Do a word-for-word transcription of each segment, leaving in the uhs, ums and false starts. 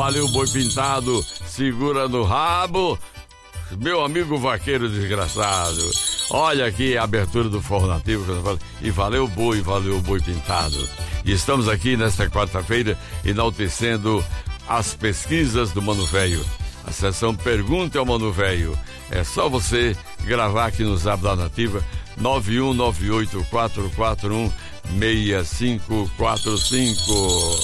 valeu, boi pintado, segura no rabo, meu amigo vaqueiro desgraçado. Olha aqui a abertura do Forró Nativo, e valeu boi, valeu boi pintado. E estamos aqui nesta quarta-feira enaltecendo as pesquisas do Mano Velho. A sessão Pergunta ao Mano Velho. É só você gravar aqui no Zap da Nativa nove um nove oito quatro quatro um seis cinco quatro cinco.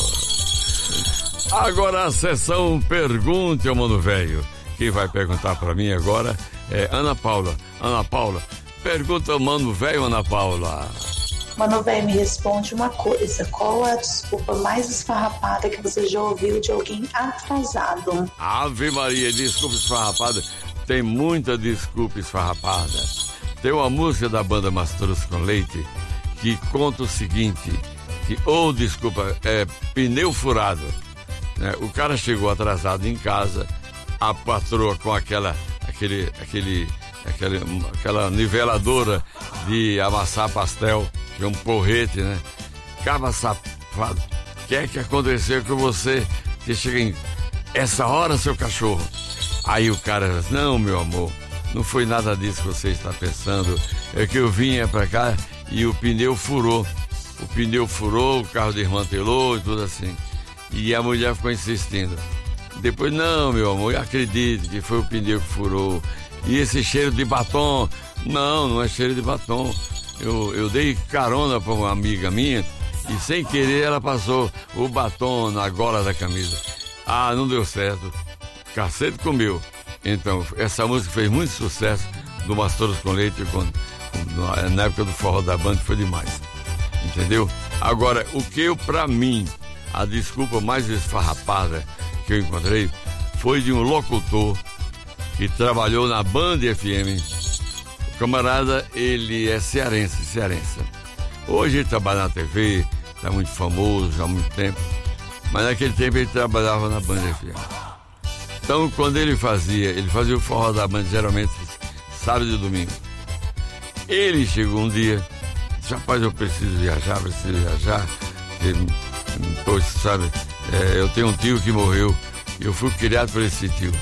Agora a sessão Pergunte ao Mano Velho. Quem vai perguntar para mim agora é Ana Paula. Ana Paula, pergunta ao Mano Velho, Ana Paula. Mano Velho, me responde uma coisa. Qual é a desculpa mais esfarrapada que você já ouviu de alguém atrasado? Ave Maria, desculpa esfarrapada. Tem muita desculpa esfarrapada. Tem uma música da banda Mastruz com Leite que conta o seguinte, que, ou desculpa, é pneu furado. Né? O cara chegou atrasado em casa, a patroa com aquela, aquele, aquele, aquele, aquela niveladora de amassar pastel, que é um porrete, né? Caba safado, o que é que aconteceu com você? Que chega em essa hora, seu cachorro. Aí o cara diz, não, meu amor, não foi nada disso que você está pensando. É que eu vinha pra cá e o pneu furou. O pneu furou, o carro desmantelou e tudo assim. E a mulher ficou insistindo. Depois, não, meu amor, acredite que foi o pneu que furou. E esse cheiro de batom? Não, não é cheiro de batom. Eu, eu dei carona para uma amiga minha e sem querer ela passou o batom na gola da camisa. Ah, não deu certo. Cacete comeu. Então, essa música fez muito sucesso do Mastruz com Leite quando, na época do Forró da Banda, foi demais. Entendeu? Agora, o que eu, pra mim, a desculpa mais esfarrapada que eu encontrei foi de um locutor que trabalhou na Band F M. O camarada, ele é cearense, cearense. Hoje ele trabalha na T V, está muito famoso já há muito tempo, mas naquele tempo ele trabalhava na Band F M. Então, quando ele fazia, ele fazia o Forró da Band, geralmente sábado e domingo. Ele chegou um dia, disse, rapaz, eu preciso viajar, preciso viajar, porque, pois, sabe, é, eu tenho um tio que morreu, e eu fui criado por esse tio.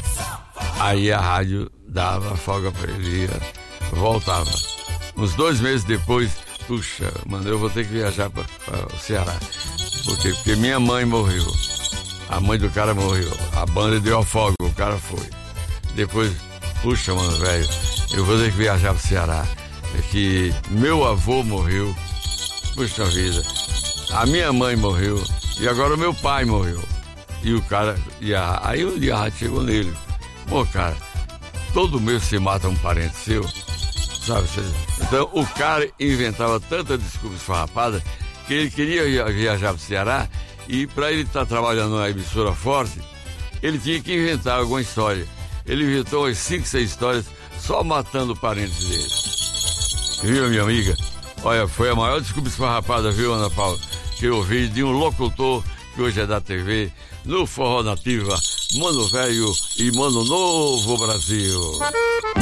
Aí a rádio dava folga para ele, ia, voltava. Uns dois meses depois, puxa, mano, eu vou ter que viajar para o Ceará. Por quê? Porque minha mãe morreu. A mãe do cara morreu. A banda deu a folga, o cara foi. Depois, puxa, mano, velho, eu vou ter que viajar para o Ceará. É que meu avô morreu. Puxa vida. A minha mãe morreu. E agora o meu pai morreu. E o cara, e a, aí um dia a rádio chegou nele. Pô, cara, todo mês você mata um parente seu, sabe? Então o cara inventava tanta desculpa esfarrapada que ele queria viajar para o Ceará e para ele estar tá trabalhando numa emissora forte, ele tinha que inventar alguma história. Ele inventou umas cinco, seis histórias só matando parentes dele. Viu, minha amiga? Olha, foi a maior desculpa esfarrapada, viu, Ana Paula? Que eu ouvi de um locutor que hoje é da T V, no Forró Nativa, Mano Velho e Mano Novo Brasil.